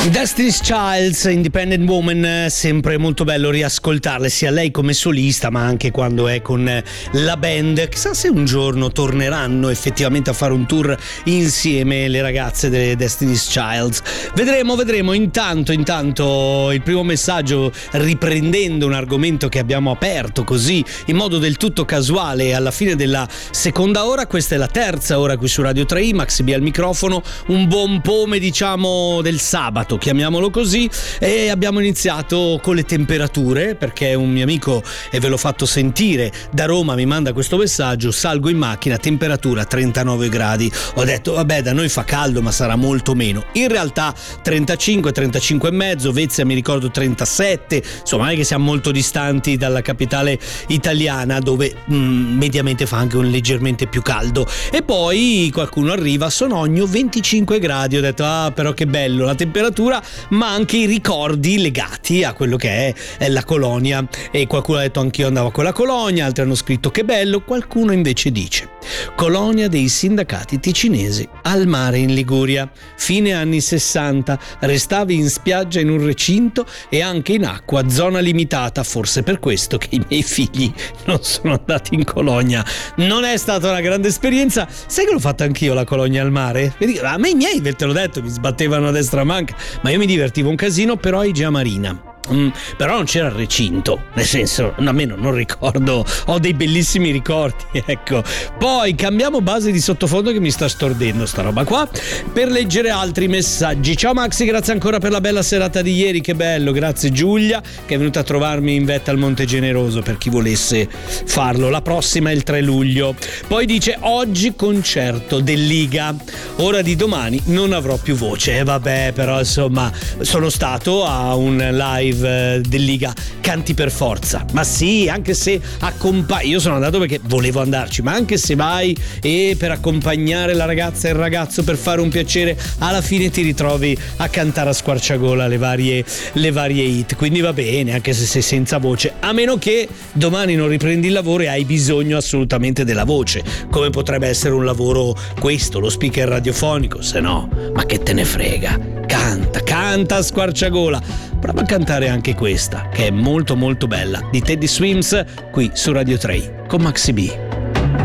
Destiny's Child, Independent Woman, sempre molto bello riascoltarle, sia lei come solista ma anche quando è con la band. Chissà se un giorno torneranno effettivamente a fare un tour insieme le ragazze delle Destiny's Child. Vedremo. Intanto il primo messaggio, riprendendo un argomento che abbiamo aperto così in modo del tutto casuale alla fine della seconda ora. Questa è la terza ora qui su Radio 3, Max B al microfono, un buon pome diciamo del sabato, chiamiamolo così, e abbiamo iniziato con le temperature perché un mio amico, e ve l'ho fatto sentire, da Roma mi manda questo messaggio: salgo in macchina, temperatura 39 gradi. Ho detto vabbè, da noi fa caldo ma sarà molto meno. In realtà 35 e mezzo, Vezia mi ricordo 37, insomma non è che siamo molto distanti dalla capitale italiana dove mediamente fa anche un leggermente più caldo. E poi qualcuno arriva, Sonogno 25 gradi, ho detto però che bello la temperatura ma anche i ricordi legati a quello che è la colonia. E qualcuno ha detto anch'io andavo con la colonia, altri hanno scritto che bello, qualcuno invece dice colonia dei sindacati ticinesi al mare in Liguria, fine anni 60, restavi in spiaggia in un recinto e anche in acqua, zona limitata, forse per questo che i miei figli non sono andati in colonia. Non è stata una grande esperienza, sai che l'ho fatta anch'io la colonia al mare? A me i miei, te l'ho detto, mi sbattevano a destra manca, ma io mi divertivo un casino, però a Igia Marina. Però non c'era il recinto, nel senso, almeno non ricordo, ho dei bellissimi ricordi, ecco. Poi cambiamo base di sottofondo che mi sta stordendo sta roba qua per leggere altri messaggi. Ciao Maxi, grazie ancora per la bella serata di ieri, che bello, grazie Giulia che è venuta a trovarmi in vetta al Monte Generoso per chi volesse farlo. La prossima è il 3 luglio. Poi dice oggi concerto del Liga, ora di domani non avrò più voce, vabbè, però insomma sono stato a un live del Liga Canti per Forza, ma sì, anche se io sono andato perché volevo andarci, ma anche se vai e per accompagnare la ragazza e il ragazzo per fare un piacere, alla fine ti ritrovi a cantare a squarciagola le varie hit, quindi va bene anche se sei senza voce, a meno che domani non riprendi il lavoro e hai bisogno assolutamente della voce, come potrebbe essere un lavoro questo, lo speaker radiofonico. Se no, ma che te ne frega, canta a squarciagola. Prova a cantare anche questa, che è molto molto bella, di Teddy Swims, qui su Radio 3 con Maxi B.